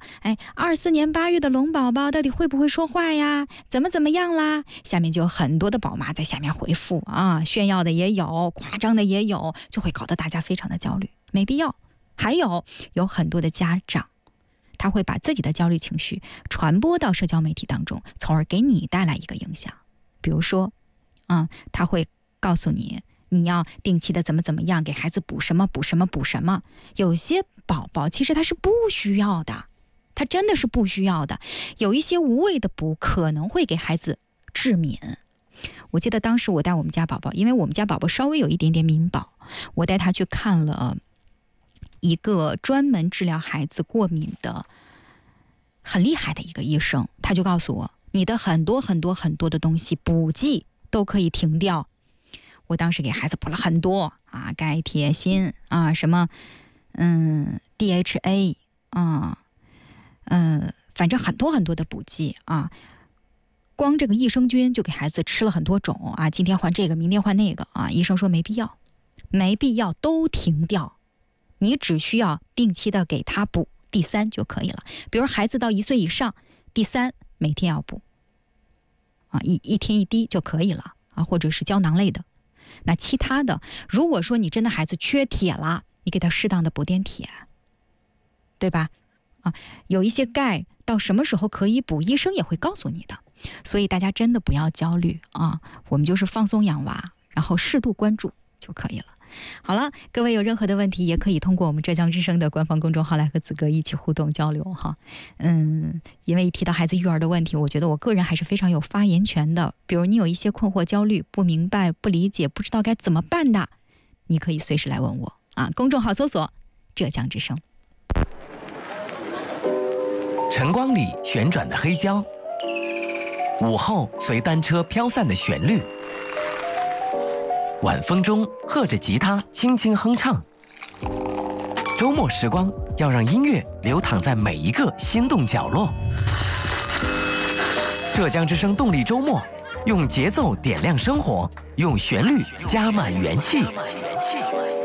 24年8月的龙宝宝到底会不会说话呀？怎么样啦？下面就有很多的宝妈在下面回复啊，炫耀的也有，夸张的也有，就会搞得大家非常的焦虑，没必要。还有很多的家长，他会把自己的焦虑情绪传播到社交媒体当中，从而给你带来一个影响。比如说，他会告诉你，你要定期的怎么样，给孩子补什么。有些宝宝其实他是不需要的，他真的是不需要的。有一些无谓的补可能会给孩子致敏。我记得当时我带我们家宝宝，因为我们家宝宝稍微有一点点敏保，我带他去看了一个专门治疗孩子过敏的很厉害的一个医生，他就告诉我，你的很多的东西补剂都可以停掉。我当时给孩子补了很多钙、铁、锌什么DHA 反正很多的补剂光这个益生菌就给孩子吃了很多种今天换这个，明天换那个医生说没必要，都停掉。你只需要定期的给他补第3就可以了。比如孩子到1岁以上，第3每天要补一天1滴就可以了或者是胶囊类的。那其他的，如果说你真的孩子缺铁了，你给他适当的补点铁，对吧？有一些钙到什么时候可以补，医生也会告诉你的。所以大家真的不要焦虑我们就是放松养娃，然后适度关注就可以了。好了，各位有任何的问题，也可以通过我们浙江之声的官方公众号来和子哥一起互动交流因为一提到孩子育儿的问题，我觉得我个人还是非常有发言权的。比如你有一些困惑、焦虑、不明白、不理解、不知道该怎么办的，你可以随时来问我公众号搜索浙江之声。 晨光里旋转的黑胶，午后随单车飘散的旋律，晚风中和着吉他轻轻哼唱。周末时光要让音乐流淌在每一个心动角落。浙江之声动力周末，用节奏点亮生活，用旋律加满元气。